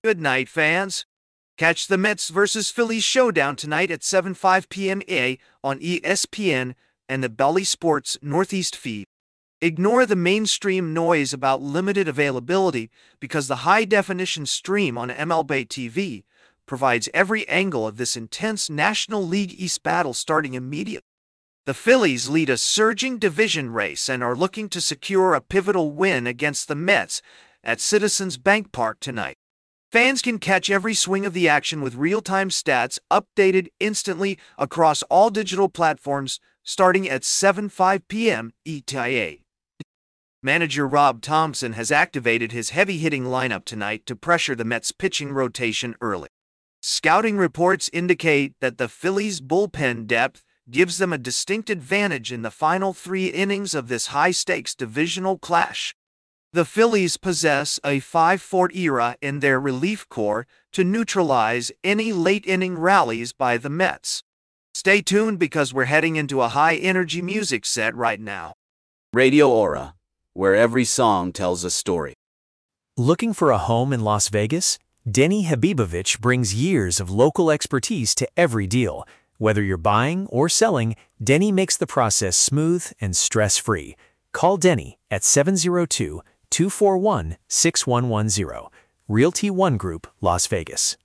Good night, fans. Catch the Mets vs. Phillies showdown tonight at 7:05 p.m. EA on ESPN and the Bally Sports Northeast feed. Ignore the mainstream noise about limited availability because the high-definition stream on MLB TV provides every angle of this intense National League East battle starting immediately. The Phillies lead a surging division race and are looking to secure a pivotal win against the Mets at Citizens Bank Park tonight. Fans can catch every swing of the action with real-time stats updated instantly across all digital platforms starting at 7:05 p.m. ETA. Manager Rob Thompson has activated his heavy-hitting lineup tonight to pressure the Mets' pitching rotation early. Scouting reports indicate that the Phillies' bullpen depth gives them a distinct advantage in the final 3 innings of this high-stakes divisional clash. The Phillies possess a 5-4 era in their relief corps to neutralize any late-inning rallies by the Mets. Stay tuned because we're heading into a high-energy music set right now. Radio Aura, where every song tells a story. Looking for a home in Las Vegas? Denny Habibovich brings years of local expertise to every deal. Whether you're buying or selling, Denny makes the process smooth and stress-free. Call Denny at 702-241-6110. Realty One Group, Las Vegas.